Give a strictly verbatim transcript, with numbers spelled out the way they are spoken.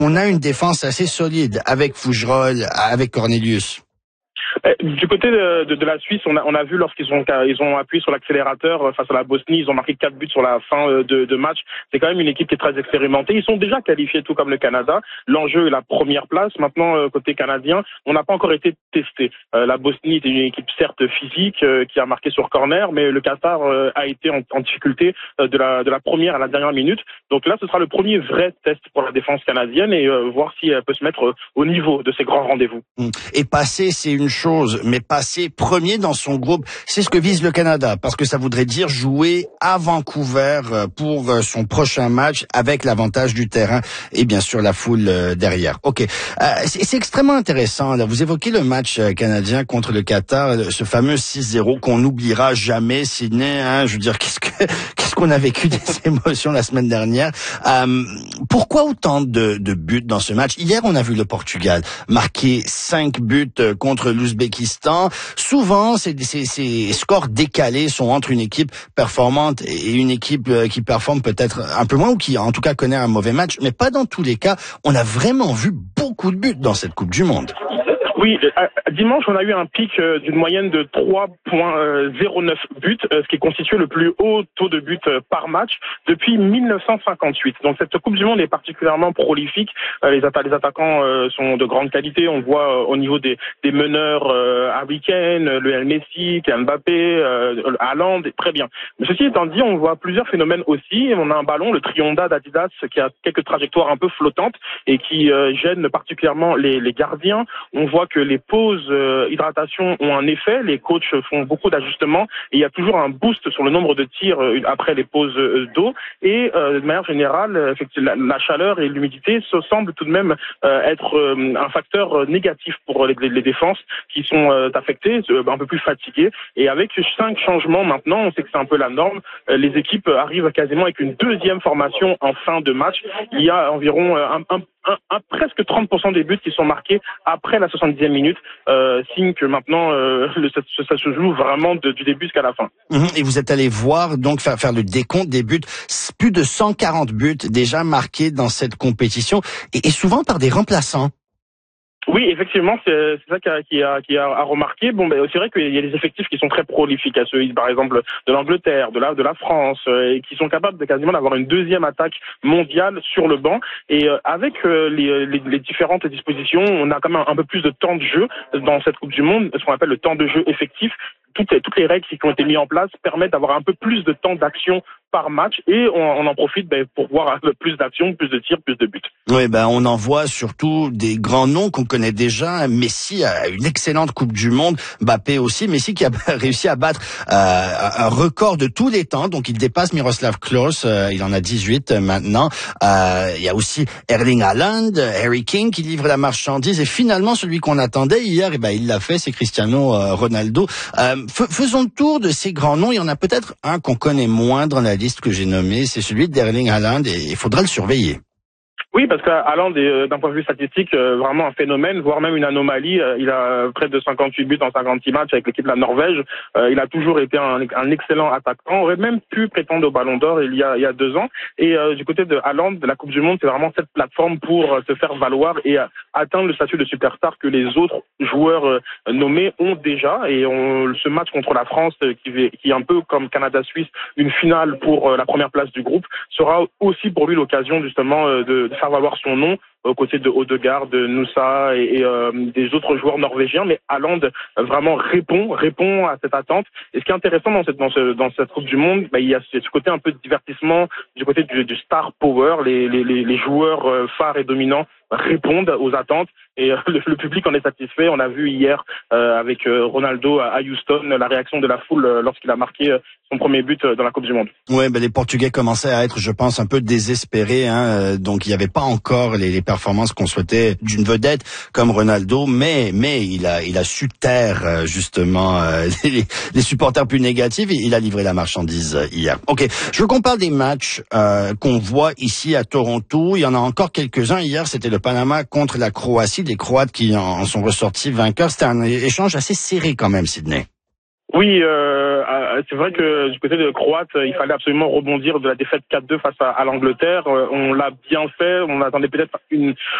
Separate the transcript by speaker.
Speaker 1: On a une défense assez solide avec Fougerolles, avec Cornelius.
Speaker 2: Du côté de, de, de la Suisse, on a, on a vu lorsqu'ils ont, ils ont appuyé sur l'accélérateur face à la Bosnie, ils ont marqué quatre buts sur la fin de, de match. C'est quand même une équipe qui est très expérimentée. Ils sont déjà qualifiés tout comme le Canada. L'enjeu est la première place. Maintenant, côté canadien, on n'a pas encore été testé. Euh, la Bosnie est une équipe certes physique euh, qui a marqué sur corner, mais le Qatar euh, a été en, en difficulté euh, de, la, de la première à la dernière minute. Donc là, ce sera le premier vrai test pour la défense canadienne et euh, voir si elle peut se mettre au niveau de ces grands rendez-vous.
Speaker 1: Et passer, c'est une chose, mais passer premier dans son groupe, c'est ce que vise le Canada, parce que ça voudrait dire jouer à Vancouver pour son prochain match avec l'avantage du terrain et bien sûr la foule derrière. Ok, euh, c'est, c'est extrêmement intéressant. Là, vous évoquez le match canadien contre le Qatar, ce fameux six zéro qu'on n'oubliera jamais, Sydney. Hein, je veux dire, qu'est-ce que qu'est-ce qu'on a vécu des émotions la semaine dernière. Euh, pourquoi autant de, de buts dans ce match? Hier, on a vu le Portugal marquer cinq buts contre l'Ouzbékistan. Souvent, ces, ces, ces scores décalés sont entre une équipe performante et une équipe qui performe peut-être un peu moins ou qui, en tout cas, connaît un mauvais match. Mais pas dans tous les cas. On a vraiment vu beaucoup de buts dans cette Coupe du Monde.
Speaker 2: Oui, dimanche, on a eu un pic d'une moyenne de trois virgule zéro neuf buts, ce qui constitue le plus haut taux de buts par match depuis mille neuf cent cinquante-huit. Donc cette Coupe du Monde est particulièrement prolifique. Les, atta- les attaquants sont de grande qualité. On voit au niveau des, des meneurs Harry Kane, Lionel Messi, Mbappé, Haaland, très bien. Mais ceci étant dit, on voit plusieurs phénomènes aussi. On a un ballon, le Trionda d'Adidas, qui a quelques trajectoires un peu flottantes et qui gêne particulièrement les, les gardiens. On voit que les pauses euh, hydratation ont un effet, les coachs font beaucoup d'ajustements et il y a toujours un boost sur le nombre de tirs euh, après les pauses euh, d'eau et euh, de manière générale, effectivement, la, la chaleur et l'humidité se semblent tout de même euh, être euh, un facteur euh, négatif pour les, les, les défenses qui sont euh, affectées, euh, un peu plus fatiguées et avec cinq changements maintenant, on sait que c'est un peu la norme, euh, les équipes arrivent quasiment avec une deuxième formation en fin de match. Il y a environ euh, un, un Un, un, presque trente pour cent des buts qui sont marqués après la soixante-dixième minute, euh, signe que maintenant euh, le, ça, ça se joue vraiment de, du début jusqu'à la fin.
Speaker 1: Mmh, et vous êtes allé voir, donc faire, faire le décompte des buts, plus de cent quarante buts déjà marqués dans cette compétition, et, et souvent par des remplaçants.
Speaker 2: Oui, effectivement, c'est, c'est ça qui a, qui a, qui a à remarquer. Bon, ben, c'est vrai qu'il y a des effectifs qui sont très prolifiques, à ceux, par exemple, de l'Angleterre, de la, de la France, euh, et qui sont capables de quasiment d'avoir une deuxième attaque mondiale sur le banc. Et euh, avec euh, les, les, les différentes dispositions, on a quand même un, un peu plus de temps de jeu dans cette Coupe du Monde, ce qu'on appelle le temps de jeu effectif. Toutes les, toutes les règles qui ont été mises en place permettent d'avoir un peu plus de temps d'action par match et on, on en profite ben, pour voir plus d'action, plus de tirs, plus de buts.
Speaker 1: Oui, ben on en voit surtout des grands noms qu'on connaît déjà. Messi a une excellente Coupe du Monde, Mbappé aussi. Messi qui a réussi à battre euh, un record de tous les temps, donc il dépasse Miroslav Klose, euh, il en a dix-huit maintenant. Euh, il y a aussi Erling Haaland, Harry Kane qui livre la marchandise et finalement celui qu'on attendait hier, et ben il l'a fait, c'est Cristiano euh, Ronaldo. Euh, f- faisons le tour de ces grands noms. Il y en a peut-être un qu'on connaît moins dans la liste que j'ai nommée, c'est celui d'Erling Haaland et il faudra le surveiller.
Speaker 2: Oui, parce qu'Haaland est, d'un point de vue statistique, vraiment un phénomène, voire même une anomalie. Il a près de cinquante-huit buts en cinquante-six matchs avec l'équipe de la Norvège. Il a toujours été un, un excellent attaquant. On aurait même pu prétendre au Ballon d'Or il y a, il y a deux ans. Et euh, du côté de Haaland, de la Coupe du Monde, c'est vraiment cette plateforme pour se faire valoir et atteindre le statut de superstar que les autres joueurs nommés ont déjà. Et on, ce match contre la France, qui, qui est un peu comme Canada-Suisse, une finale pour la première place du groupe, sera aussi pour lui l'occasion justement de, de faire valoir son nom aux côtés de Odegaard, de Nusa et, et euh, des autres joueurs norvégiens, mais Haaland euh, vraiment répond, répond à cette attente. Et ce qui est intéressant dans cette dans, ce, dans cette Coupe du Monde, bah, il y a ce côté un peu de divertissement du côté du, du star power. Les, les, les joueurs euh, phares et dominants répondent aux attentes et euh, le, le public en est satisfait. On a vu hier euh, avec euh, Ronaldo à, à Houston la réaction de la foule euh, lorsqu'il a marqué euh, son premier but euh, dans la Coupe du Monde.
Speaker 1: Ouais, ben les Portugais commençaient à être, je pense, un peu désespérés. Hein, donc il n'y avait pas encore les, les performances qu'on souhaitait d'une vedette comme Ronaldo, mais mais il a il a su taire justement euh, les, les supporters plus négatifs. Et il a livré la marchandise hier. Ok, je veux qu'on parle des matchs euh, qu'on voit ici à Toronto. Il y en a encore quelques-uns. Hier, c'était le Panama contre la Croatie. Les Croates qui en sont ressortis vainqueurs. C'était un échange assez serré quand même, Sydney.
Speaker 2: Oui, euh, c'est vrai que du côté de Croate, il fallait absolument rebondir de la défaite quatre deux face à, à l'Angleterre. On l'a bien fait. On attendait peut-être une